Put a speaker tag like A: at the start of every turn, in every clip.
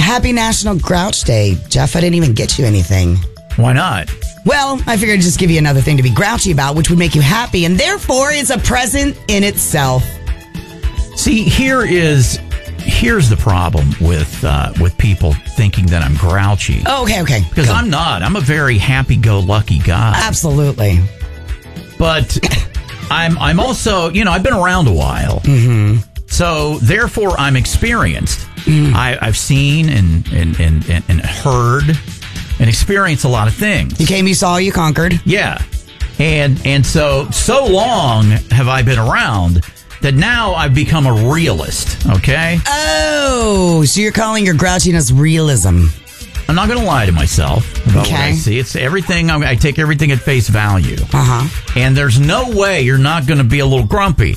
A: Happy National Grouch Day. Jeff, I didn't even get you anything.
B: Why not?
A: Well, I figured I'd just give you another thing to be grouchy about, which would make you happy, and therefore is a present in itself.
B: See, here's the problem with people thinking that I'm grouchy.
A: Oh, okay.
B: Because I'm not. I'm a very happy-go-lucky guy.
A: Absolutely.
B: But I'm also, I've been around a while. Mm-hmm. So, therefore, I'm experienced. Mm. I've seen and heard and experienced a lot of things.
A: You came, you saw, you conquered.
B: Yeah. And so long have I been around that now I've become a realist, okay?
A: Oh, so you're calling your grouchiness realism.
B: I'm not going to lie to myself about what I see. It's everything. I take everything at face value.
A: Uh-huh.
B: And there's no way you're not going to be a little grumpy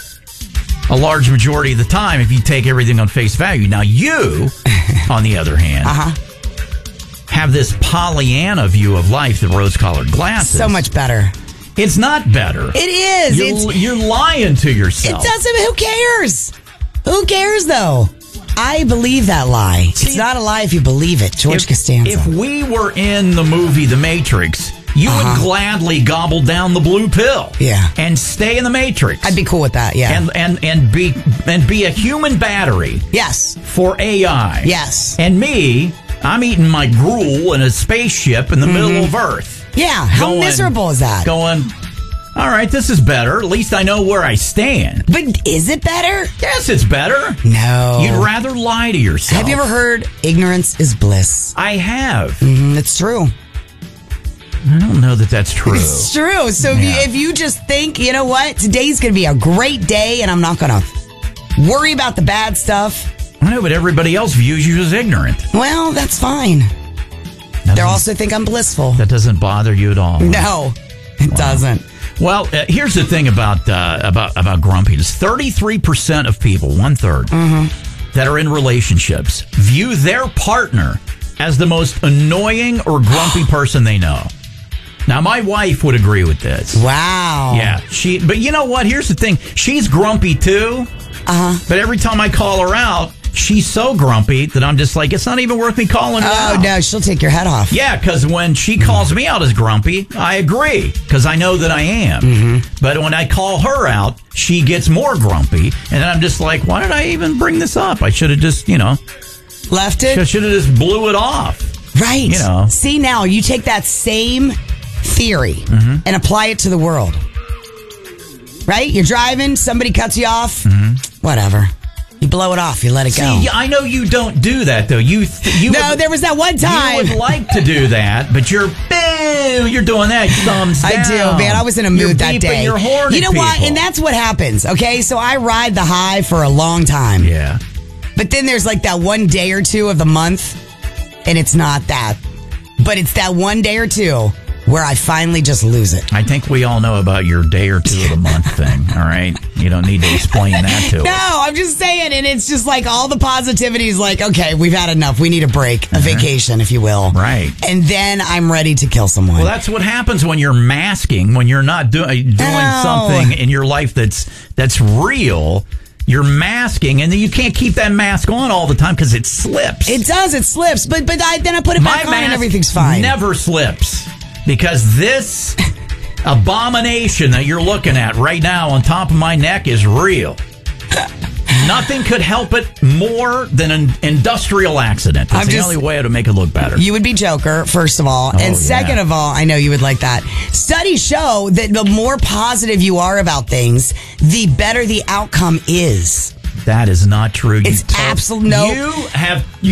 B: a large majority of the time if you take everything on face value. Now, you, on the other hand, have this Pollyanna view of life, the rose-colored glasses.
A: So much better.
B: It's not better.
A: It is.
B: You're lying to yourself.
A: It doesn't. Who cares? Who cares, though? I believe that lie. See, it's not a lie if you believe it. George Costanza.
B: If we were in the movie The Matrix, you would gladly gobble down the blue pill.
A: Yeah.
B: And stay in the Matrix.
A: I'd be cool with that, yeah.
B: And be a human battery.
A: Yes.
B: For AI.
A: Yes.
B: And me, I'm eating my gruel in a spaceship in the middle of Earth.
A: Yeah, how miserable is that?
B: Going, all right, this is better. At least I know where I stand.
A: But is it better?
B: Yes, it's better.
A: No.
B: You'd rather lie to yourself.
A: Have you ever heard ignorance is bliss?
B: I have.
A: It's true.
B: I don't know that that's true.
A: It's true. So if you just think, you know what, today's going to be a great day and I'm not going to worry about the bad stuff.
B: I know, but everybody else views you as ignorant.
A: Well, that's fine. They also think I'm blissful.
B: That doesn't bother you at all.
A: No, it doesn't.
B: Well, here's the thing about grumpiness. 33% of people, 1/3, that are in relationships view their partner as the most annoying or grumpy person they know. Now, my wife would agree with this.
A: Wow.
B: Yeah. But you know what? Here's the thing. She's grumpy too. But every time I call her out, she's so grumpy that I'm just like, it's not even worth me calling her out.
A: Oh, no, she'll take your head off.
B: Yeah, because when she calls me out as grumpy, I agree, because I know that I am. But when I call her out, she gets more grumpy, and then I'm just like, why did I even bring this up? I should have just,
A: left it?
B: Should have just blew it off.
A: Right. See, now, you take that same theory and apply it to the world. Right? You're driving, somebody cuts you off, whatever. You blow it off. You let it go.
B: See, I know you don't do that, though.
A: There was that one time.
B: You would like to do that, but you're doing that. Thumbs down.
A: I do, man. I was in a mood that day.
B: Your horn
A: you know what? And that's what happens, okay? So I ride the high for a long time.
B: Yeah.
A: But then there's like that one day or two of the month, and it's not that. But it's that one day or two where I finally just lose it.
B: I think we all know about your day or two of the month thing, all right? You don't need to explain that to us.
A: No, I'm just saying, and it's just like all the positivity is like, okay, we've had enough. We need a break, a vacation, if you will.
B: Right.
A: And then I'm ready to kill someone.
B: Well, that's what happens when you're masking, when you're not doing something in your life that's real. You're masking, and then you can't keep that mask on all the time because it slips.
A: It does, it slips. But then I put it back on and everything's fine.
B: Never slips. Because this abomination that you're looking at right now on top of my neck is real. Nothing could help it more than an industrial accident. That's the only way to make it look better.
A: You would be Joker, first of all. And second of all, I know you would like that. Studies show that the more positive you are about things, the better the outcome is.
B: That is not true.
A: It's absolutely no.
B: You